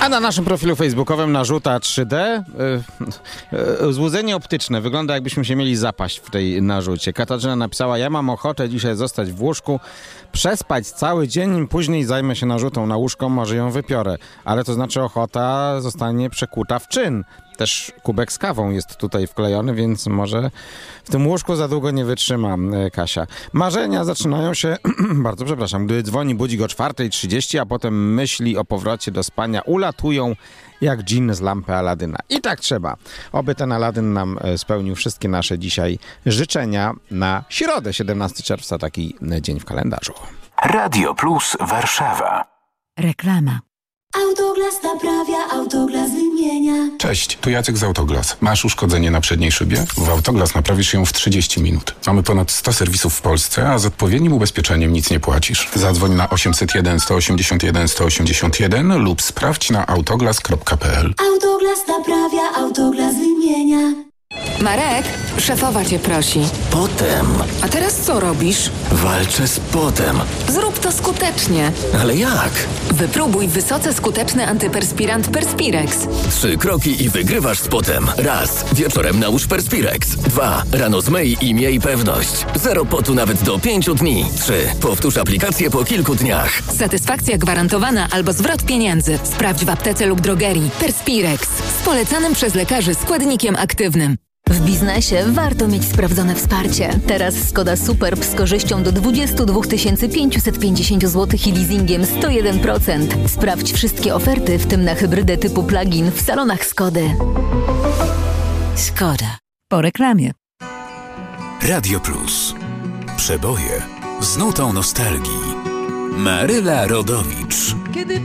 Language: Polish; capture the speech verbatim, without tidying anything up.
A na naszym profilu facebookowym narzuta trzy D yy, yy, złudzenie optyczne. Wygląda, jakbyśmy się mieli zapaść w tej narzucie. Katarzyna napisała: ja mam ochotę dzisiaj zostać w łóżku, przespać cały dzień, później zajmę się narzutą na łóżko, może ją wypiorę. Ale to znaczy ochota zostanie przekuta w czyn. Też kubek z kawą jest tutaj wklejony, więc może w tym łóżku za długo nie wytrzyma Kasia. Marzenia zaczynają się, bardzo przepraszam, gdy dzwoni budzik o czwarta trzydzieści, a potem myśli o powrocie do spania ulatują jak dżin z lampy Aladyna. I tak trzeba. Oby ten Aladyn nam spełnił wszystkie nasze dzisiaj życzenia na środę, siedemnastego czerwca, taki dzień w kalendarzu. Radio Plus Warszawa. Reklama. Autoglas naprawia, Autoglas wymienia. Cześć, tu Jacek z Autoglas. Masz uszkodzenie na przedniej szybie? W Autoglas naprawisz ją w trzydzieści minut. Mamy ponad sto serwisów w Polsce, a z odpowiednim ubezpieczeniem nic nie płacisz. Zadzwoń na osiemset jeden sto osiemdziesiąt jeden sto osiemdziesiąt jeden lub sprawdź na autoglas kropka p l. Autoglas naprawia, Autoglas wymienia. Marek, szefowa cię prosi. Potem. A teraz co robisz? Walczę z potem. Zrób to skutecznie. Ale jak? Wypróbuj wysoce skuteczny antyperspirant Perspirex. Trzy kroki i wygrywasz z potem. Raz. Wieczorem nałóż Perspirex. Dwa. Rano zmyj i miej pewność. Zero potu nawet do pięciu dni. Trzy. Powtórz aplikację po kilku dniach. Satysfakcja gwarantowana albo zwrot pieniędzy. Sprawdź w aptece lub drogerii. Perspirex. Z polecanym przez lekarzy składnikiem aktywnym. W biznesie warto mieć sprawdzone wsparcie. Teraz Skoda Superb z korzyścią do dwadzieścia dwa tysiące pięćset pięćdziesiąt złotych i leasingiem sto jeden procent. Sprawdź wszystkie oferty, w tym na hybrydę typu plug-in w salonach Skody. Skoda. Po reklamie. Radio Plus. Przeboje z nutą nostalgii. Maryla Rodowicz.